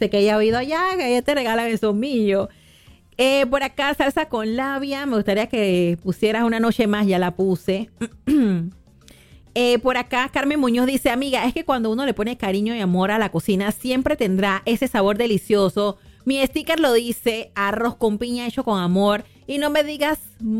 sé que ella ha ido allá, que ella te regalan esos millos. Por acá, salsa con labia. Me gustaría que pusieras una noche más, ya la puse. Por acá, Carmen Muñoz dice, amiga, es que cuando uno le pone cariño y amor a la cocina, siempre tendrá ese sabor delicioso. Mi sticker lo dice, arroz con piña hecho con amor. Y no me digas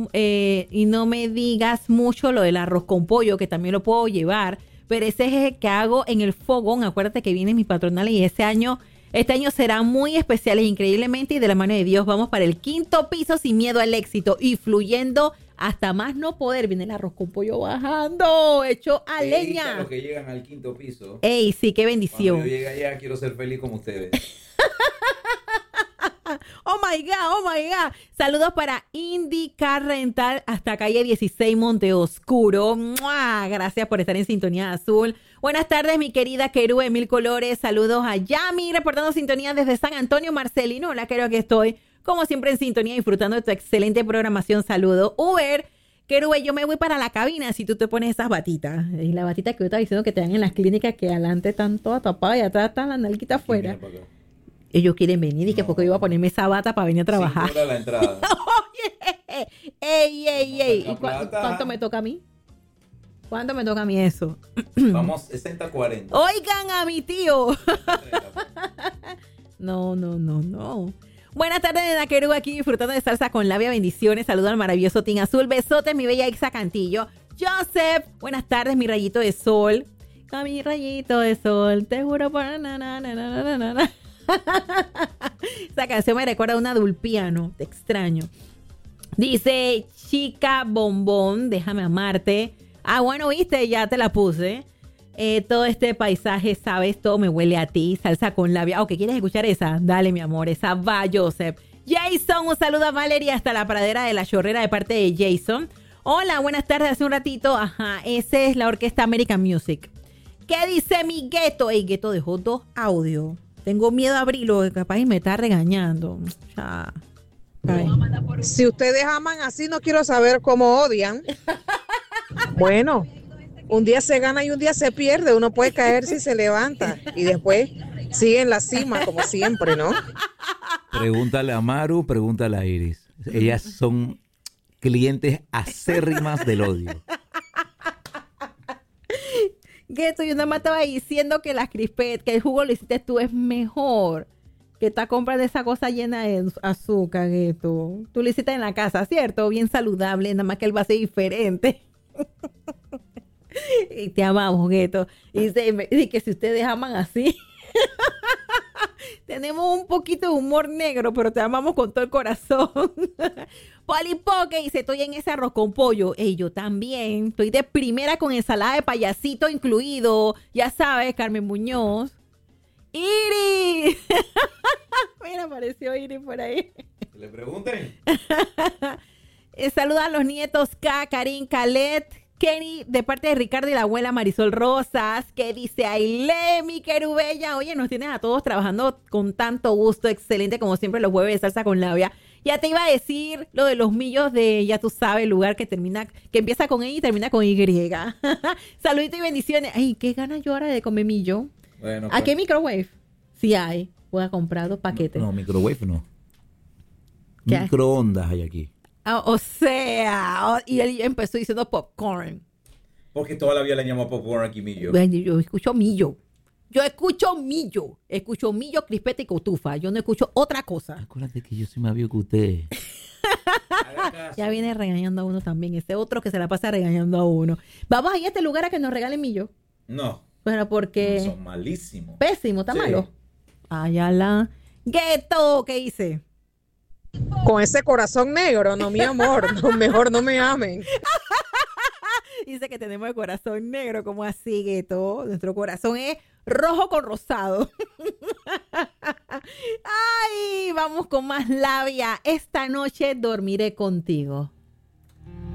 mucho lo del arroz con pollo, que también lo puedo llevar. Pero ese es el que hago en el fogón. Acuérdate que viene mi patronal y este año será muy especial e increíblemente. Y de la mano de Dios vamos para el 5º piso sin miedo al éxito y fluyendo hasta más no poder. Viene el arroz con pollo bajando, hecho a leña. Los que llegan al 5º piso. Ey, sí, qué bendición. Cuando yo llegue allá quiero ser feliz como ustedes. Oh my God. Saludos para IndyCar Rental hasta calle 16 Monte Oscuro. ¡Mua! Gracias por estar en sintonía azul. Buenas tardes, mi querida Querú de Mil Colores. Saludos a Yami, reportando sintonía desde San Antonio, Marcelino. Hola, Querú, aquí estoy. Como siempre en sintonía, disfrutando de tu excelente programación. Saludos. Uber, Querú, yo me voy para la cabina si tú te pones esas batitas. Y la batita que yo estaba diciendo que te dan en las clínicas que adelante están todas tapadas y atrás están las nalguitas afuera. Ellos quieren venir y que porque yo iba a ponerme esa bata para venir a trabajar. Sí, la entrada. Oye, ey. ¿Y cuánto me toca a mí? ¿Cuánto me toca a mí eso? Vamos 60-40. Oigan a mi tío. No. Buenas tardes, Nena Querú, aquí disfrutando de salsa con labia. Bendiciones. Saludo al maravilloso Team Azul. Besotes, mi bella Ixa Cantillo. Joseph, buenas tardes, mi rayito de sol. A mi rayito de sol, te juro por na. Esa canción me recuerda a una Dulpiano, te extraño. Dice Chica Bombón, déjame amarte. Ah, bueno, viste, ya te la puse. Todo este paisaje, sabes, todo me huele a ti. Salsa con labia. ¿qué quieres escuchar esa? Dale, mi amor, esa va, Joseph. Jason, un saludo a Valeria hasta la pradera de la Chorrera de parte de Jason. Hola, buenas tardes, hace un ratito. Ajá, esa es la orquesta American Music. ¿Qué dice mi Gueto? El Gueto dejó 2 audios. Tengo miedo a abrirlo, capaz y me está regañando. Ya. Si ustedes aman así, no quiero saber cómo odian. Bueno, un día se gana y un día se pierde. Uno puede caerse y se levanta. Y después sigue en la cima, como siempre, ¿no? Pregúntale a Maru, pregúntale a Iris. Ellas son clientes acérrimas del odio. Gueto, yo nada más estaba diciendo que las crispetas, que el jugo lo hiciste tú es mejor que esta compra de esa cosa llena de azúcar, Gueto. Tú lo hiciste en la casa, ¿cierto? Bien saludable, nada más que él va a ser diferente. Y te amamos, Gueto. Y que si ustedes aman así. Tenemos un poquito de humor negro, pero te amamos con todo el corazón. Polipoque dice, estoy en ese arroz con pollo. Yo también. Estoy de primera con ensalada de payasito incluido. Ya sabes, Carmen Muñoz. ¡Iris! Mira, apareció Iris por ahí. Que le pregunten. Saluda a los nietos K, Karin, Calet, Kenny, de parte de Ricardo y la abuela Marisol Rosas, que dice, Aile, mi querubella. Oye, nos tienes a todos trabajando con tanto gusto, excelente, como siempre los jueves de salsa con labia. Ya te iba a decir lo de los millos de, ya tú sabes, el lugar que empieza con E y termina con Y. Saluditos y bendiciones. Ay, qué ganas yo ahora de comer millo. Bueno, ¿A qué microwave? Sí hay. Voy a comprar 2 paquetes. No, microwave no. ¿Qué? Microondas hay aquí. Y él empezó diciendo popcorn. Porque toda la vida le llamo popcorn aquí millo. Yo escucho millo. Escucho millo, crispeta y cotufa. Yo no escucho otra cosa. Acuérdate que yo soy más viejo que usted. Ya viene regañando a uno también. Ese otro que se la pasa regañando a uno. Vamos a ir a este lugar a que nos regalen millo. No. Bueno, porque... Son malísimos. Pésimo, está Sí. malo. Ayala. Gueto, ¿qué hice? Con ese corazón negro, no, mi amor. No, mejor no me amen. Dice que tenemos el corazón negro, como así, Gueto. Nuestro corazón es rojo con rosado. Ay, vamos con más labia. Esta noche dormiré contigo.